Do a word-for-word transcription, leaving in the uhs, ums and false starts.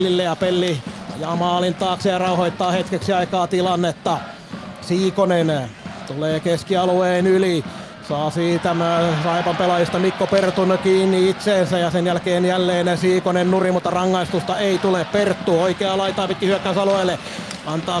ja Pelli ja maalin taakse ja rauhoittaa hetkeksi aikaa tilannetta. Siikonen tulee keskialueen yli. Saa siitä Saipan pelaajista Mikko Pertun kiinni itseensä ja sen jälkeen jälleen Siikonen nuri, mutta rangaistusta ei tule. Perttu oikea laitaa pitkin hyökkäysalueelle. Antaa